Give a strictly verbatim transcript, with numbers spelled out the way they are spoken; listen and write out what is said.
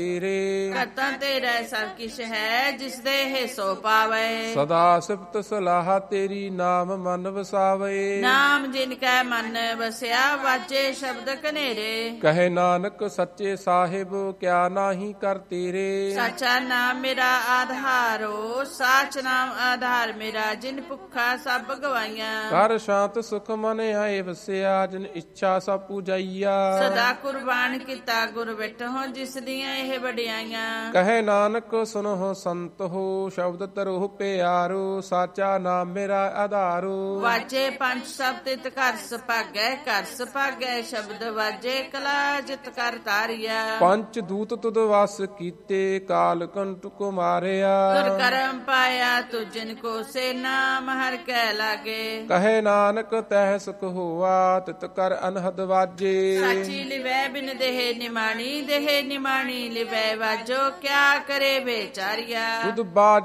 ਤੇਰੇ। ਕਰਤਾ ਤੇਰਾ ਸਭ ਕਿਛ ਹੈ, ਜਿਸ ਦੇ ਹੈ ਸੋ ਪਾਵੇ। ਸਦਾ ਸਿਫਤ ਸਲਾਹ ਤੇਰੀ, ਨਾਮ ਮਨ ਵਸਾਵੇ। ਨਾਮ ਜਿਨ ਕੈ ਮਨ ਵਸਿਆ, ਵਾਜੇ ਸ਼ਬਦ ਕਨੇਰੇ। ਕਹੇ ਨਾਨਕ ਸੱਚੇ ਸਾਹਿਬ, ਕਿਆ ਨਾਹੀ ਕਰ ਤੇਰੇ। ਸਾਚਾ ਨਾਮ ਮੇਰਾ ਆਧਾਰੋ, ਸਾਚ ਨਾਮ ਆਧਾਰ ਮੇਰਾ। ਜਿਨ ਭੁੱਖਾ ਸਭ ਗਵਾਈਆਂ, ਕਰ ਸ਼ਾਂਤ ਸੁਖ ਮਨ ਆਏ ਵਸਿਆ। ਜਿਨ ਇੱਛਾ ਸਭ ਪੂਜਾਈਆ, ਸਦਾ ਕੁਰਬਾਨ ਕੀਤਾ ਗੁਰ ਬਿਟਹੁ, ਜਿਸ ਦੀਆਂ ਇਹ ਵਡਿਆਈਆਂ। ਕਹੇ ਨਾਨਕ ਸੁਨਹੁ ਸੰਤ ਹੋ, ਸ਼ਬਦ ਤਰਹੁ ਪਿਆਰੋ। ਸਾਚਾ ਨਾਮ ਮੇਰਾ ਆਧਾਰੋ। ਵਾਜੇ ਪੰਜ ਸਭ ਤਿਤ ਘਰ ਸੁਭਾਗੈ, ਘਰ ਸੁਭਾਗੈ ਸ਼ਬਦ ਵਾਜੇ। ਕਲਾ ਜਿਤ ਕਰ ਤਾਰਿਆ, ਪੰਚ ਦੂਤ ਤੁਧ ਵਸ ਕੀਤੇ। ਕਾਲ ਕੰਟਕ ਮਾਰਿਆ, ਤੁਰ ਕਰਮ ਪਾਇਆ ਤੁਜਨ ਕੋ। ਸੇ ਨਾਮ ਹਰ ਕੈ ਲਾਗੇ, ਕਹੇ ਨਾਨਕ ਤਹਿ ਸੁਖ ਹੋਆ। ਤਿਤ ਕਰ ਅਨਹਦ ਵਾਜੇ, ਸਾਚੀ ਲਿਵੈ ਬਿਨ ਦੇਹ ਨਿਮਾਣੀ। ਦੇਹ ਨਿਮਾਣੀ ਲਿਵੈ ਵਾਜੋ, ਕਿਆ ਕਰੇ ਬੇਚਾਰਿਆ। ਤੁਧ ਬਾਜ